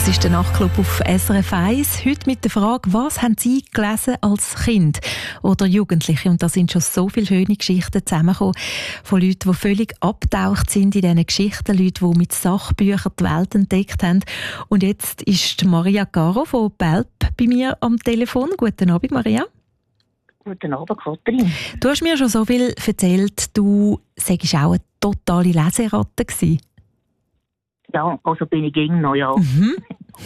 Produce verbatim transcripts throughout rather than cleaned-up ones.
Das ist der Nachtclub auf S R F eins. Heute mit der Frage, was haben Sie gelesen als Kind oder Jugendliche? Und da sind schon so viele schöne Geschichten zusammengekommen von Leuten, die völlig abgetaucht sind in diesen Geschichten, Leute, die mit Sachbüchern die Welt entdeckt haben. Und jetzt ist Maria Caro von Belp bei mir am Telefon. Guten Abend, Maria. Guten Abend, Katrin. Du hast mir schon so viel erzählt, du sagst auch eine totale Leseratte gewesen. Ja, also bin ich gegen noch, ja. Mhm.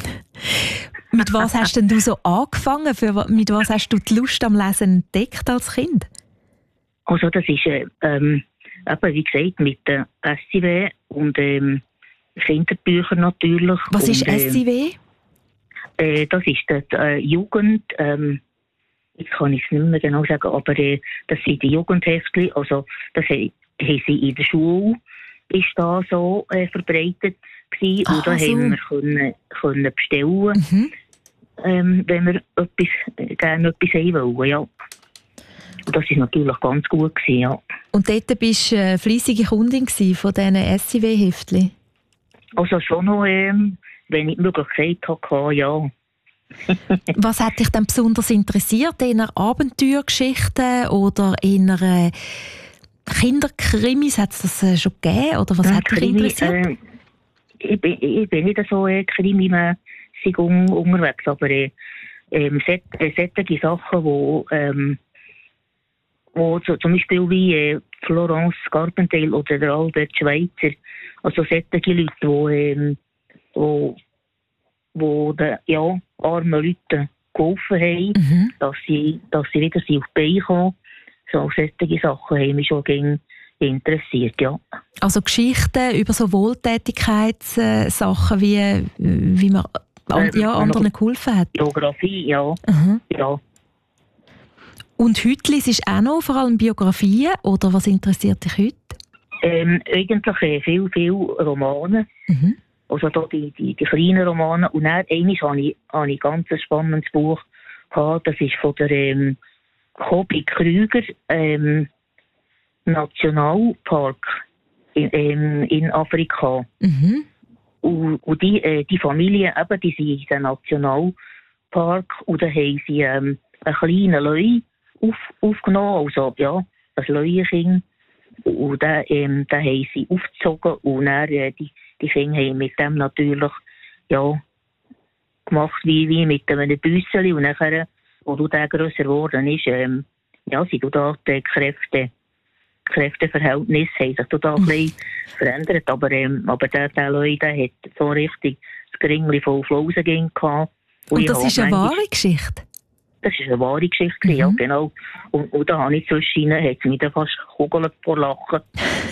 Mit was hast denn du so angefangen? Für, mit was hast du die Lust am Lesen entdeckt als Kind? Also das ist, äh, ähm, eben, wie gesagt, mit der S I W und ähm, Kinderbüchern natürlich. Was und, ist S I W? Äh, äh, das ist die äh, Jugend, ähm, jetzt kann ich es nicht mehr genau sagen, aber äh, das sind die Jugendheftchen, also das haben sie in der Schule, ist da so äh, verbreitet gewesen. Ach, und da so. haben wir können, können bestellen, Mhm. ähm, wenn wir etwas, äh, gerne etwas haben wollen, ja. Und das war natürlich ganz gut gewesen, ja. Und dort bist du eine fleissige Kundin von diesen S I W-Heftchen? Also schon noch, ähm, wenn ich die Möglichkeit hatte, ja. Was hat dich denn besonders interessiert? Eher Abenteuergeschichten oder eher äh, Kinderkrimis? Hat es das äh, schon gegeben? Oder was Ja, hat dich Krimi, interessiert? Äh, ich, bin, ich bin nicht so äh, krimimässig un, unterwegs, aber äh, ähm, set, äh, solche Sachen, wo, ähm, wo so, zum Beispiel wie äh, Florence Carpendale oder der Albert Schweitzer, also solche Leute, wo, ähm, wo, wo den ja, armen Leuten geholfen haben, Mhm. dass, sie, dass sie wieder auf die Beine kommen. So solche Sachen haben mich schon gegen interessiert, ja. Also Geschichten über so Wohltätigkeitssachen, wie, wie man an, ja, anderen geholfen hat. Biografie, ja. Mhm. ja. Und heute liest du auch noch vor allem Biografien? Oder was interessiert dich heute? Ähm, eigentlich äh, viel, viel Romane. Mhm. Also da die, die, die kleinen Romane. Und dann einmal habe ich, habe ich ein ganz spannendes Buch gehabt. Das ist von der ähm, Kobi Krüger ähm, Nationalpark in, ähm, in Afrika. Mhm. Und, und die, äh, die Familie, eben, die sind in diesem Nationalpark und da haben sie ähm, einen kleinen Löwe auf, aufgenommen, also ja, ein Löwenkind. Und den, ähm, den haben sie aufgezogen und dann, äh, die, die Kinder haben mit dem natürlich ja, gemacht wie, wie mit einem Büsseli und nachher, wo der grösser geworden ist, ähm, ja, sind da die Kräfte, Kräfteverhältnisse haben sich da ein bisschen verändert, aber, ähm, aber der, der Leute der hat so richtig das Geringli voll Flausen gehabt. Und, und das ist eine wahre Geschichte? Das ist eine wahre Geschichte, mhm. ja, genau. Und, und da habe ich zwischen ihnen, hat es mich dann fast kugelt vor Lachen.